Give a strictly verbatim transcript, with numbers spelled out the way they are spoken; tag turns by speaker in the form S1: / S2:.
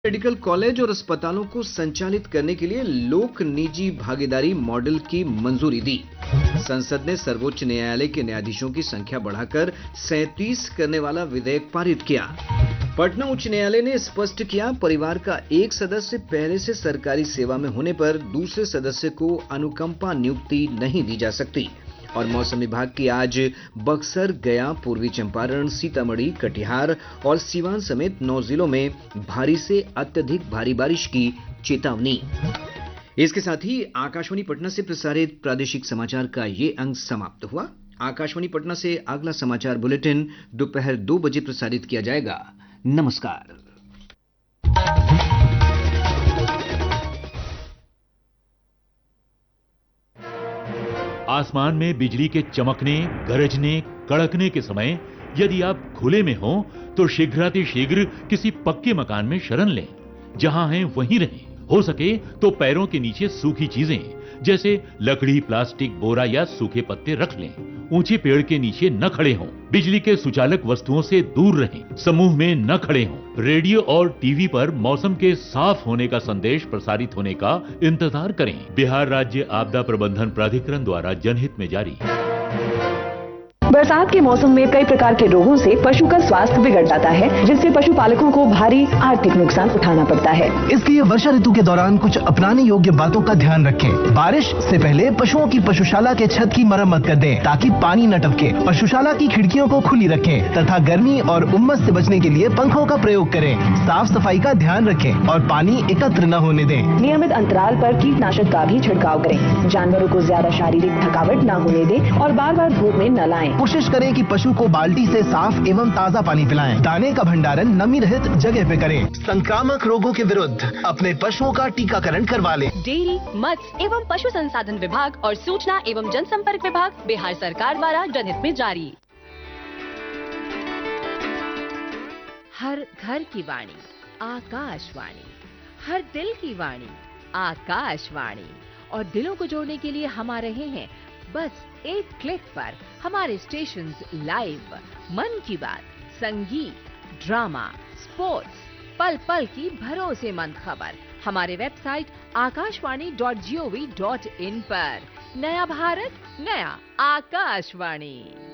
S1: Medical college और अस्पतालों को संचालित करने के लिए लोक निजी भागीदारी मॉडल की मंजूरी दी। संसद ने सर्वोच्च न्यायालय के न्यायाधीशों की संख्या बढ़ाकर सैंतीस करने वाला विधेयक पारित किया। पटना उच्च न्यायालय ने स्पष्ट किया, परिवार का एक सदस्य पहले से सरकारी सेवा में होने पर दूसरे सदस्य को अनुकंपा नियुक्ति नहीं दी जा सकती। और मौसम विभाग की आज बक्सर, गया, पूर्वी चंपारण, सीतामढ़ी, कटिहार और सीवान समेत नौ जिलों में भारी से अत्यधिक भारी बारिश की चेतावनी। इसके साथ ही आकाशवाणी पटना से प्रसारित प्रादेशिक समाचार का ये अंक समाप्त हुआ। आकाशवाणी पटना से अगला समाचार बुलेटिन दोपहर दो बजे प्रसारित किया जाएगा। नमस्कार।
S2: आसमान में बिजली के चमकने, गरजने, कड़कने के समय यदि आप खुले में हो तो शीघ्रातिशीघ्र किसी पक्के मकान में शरण लें। जहां हैं वहीं रहें। हो सके तो पैरों के नीचे सूखी चीजें जैसे लकड़ी, प्लास्टिक, बोरा या सूखे पत्ते रख लें। ऊंचे पेड़ के नीचे न खड़े हों। बिजली के सुचालक वस्तुओं से दूर रहें। समूह में न खड़े हों। रेडियो और टीवी पर मौसम के साफ होने का संदेश प्रसारित होने का इंतजार करें। बिहार राज्य आपदा प्रबंधन प्राधिकरण द्वारा जनहित में जारी।
S3: बरसात के मौसम में कई प्रकार के रोगों से पशु का स्वास्थ्य बिगड़ जाता है, जिससे पशुपालकों को भारी आर्थिक नुकसान उठाना पड़ता है।
S4: इसलिए वर्षा ऋतु के दौरान कुछ अपनाने योग्य बातों का ध्यान रखें। बारिश से पहले पशुओं की पशुशाला के छत की मरम्मत कर दें ताकि पानी न टपके। पशुशाला की खिड़कियों को खुली रखें तथा गर्मी और उमस से बचने के लिए पंखों का प्रयोग करें। साफ सफाई का ध्यान रखें और पानी एकत्र न होने दें।
S3: नियमित अंतराल पर कीटनाशक का भी छिड़काव करें। जानवरों को ज्यादा शारीरिक थकावट न होने दें और बार बार धूप में न लाएं।
S4: कोशिश करें कि पशु को बाल्टी से साफ एवं ताजा पानी पिलाएं। दाने का भंडारण नमी रहित जगह पे करें। संक्रामक रोगों के विरुद्ध अपने पशुओं का टीकाकरण करवा लें।
S5: डेयरी, मत्स्य एवं पशु संसाधन विभाग और सूचना एवं जनसंपर्क विभाग बिहार सरकार द्वारा जनहित में जारी।
S6: हर घर की वाणी आकाशवाणी, हर दिल की वाणी आकाशवाणी। और दिलों को जोड़ने के लिए हम आ रहे हैं बस एक क्लिक पर। हमारे स्टेशंस लाइव, मन की बात, संगीत, ड्रामा, स्पोर्ट्स, पल पल की भरोसेमंद खबर हमारे website Akashvani dot G O V dot in पर। नया भारत, नया आकाशवाणी।